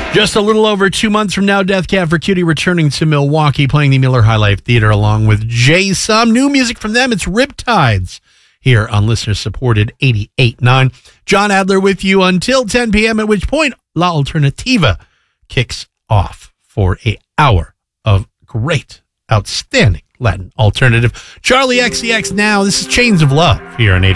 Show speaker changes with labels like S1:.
S1: Just a little over 2 months from now, Death Cab for Cutie returning to Milwaukee, playing the Miller High Life Theater along with Jay Sum. New music from them, it's Riptides, here on listener-supported 88.9. John Adler with you until 10 p.m., at which point La Alternativa kicks off for an hour of great, outstanding Latin alternative. Charlie XCX now. This is Chains of Love here on 88.